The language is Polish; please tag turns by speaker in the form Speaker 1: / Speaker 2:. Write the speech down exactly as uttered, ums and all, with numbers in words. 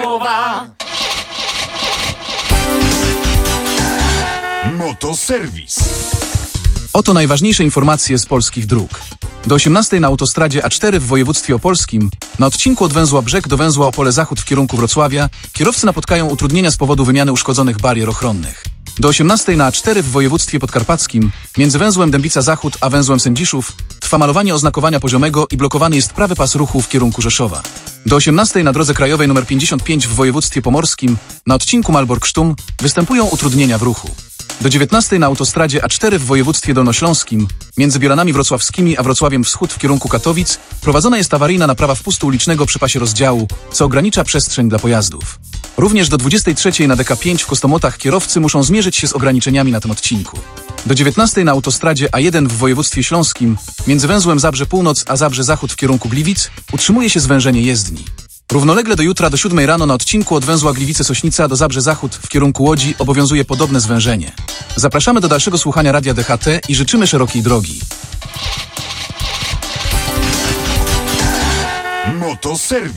Speaker 1: słowa.
Speaker 2: Motoserwis.
Speaker 3: Oto najważniejsze informacje z polskich dróg. Do osiemnastej na autostradzie A cztery w województwie opolskim, na odcinku od węzła Brzeg do węzła Opole Zachód w kierunku Wrocławia, kierowcy napotkają utrudnienia z powodu wymiany uszkodzonych barier ochronnych. Do osiemnastej na A cztery w województwie podkarpackim, między węzłem Dębica Zachód a węzłem Sędziszów, trwa malowanie oznakowania poziomego i blokowany jest prawy pas ruchu w kierunku Rzeszowa. Do osiemnastej na drodze krajowej nr pięćdziesiąt pięć w województwie pomorskim, na odcinku Malbork-Sztum, występują utrudnienia w ruchu. Do dziewiętnastej na autostradzie A cztery w województwie dolnośląskim, między Bielanami Wrocławskimi a Wrocławiem Wschód w kierunku Katowic, prowadzona jest awaryjna naprawa wpustu ulicznego przy pasie rozdziału, co ogranicza przestrzeń dla pojazdów. Również do dwudziestej trzeciej na D K pięć w Kostomłotach kierowcy muszą zmierzyć się z ograniczeniami na tym odcinku. Do dziewiętnastej na autostradzie A jeden w województwie śląskim, między węzłem Zabrze Północ a Zabrze Zachód w kierunku Gliwic, utrzymuje się zwężenie jezdni. Równolegle do jutra do siódmej rano na odcinku od węzła Gliwice-Sośnica do Zabrze Zachód w kierunku Łodzi obowiązuje podobne zwężenie. Zapraszamy do dalszego słuchania Radia D H T i życzymy szerokiej drogi.
Speaker 2: Motoserwis.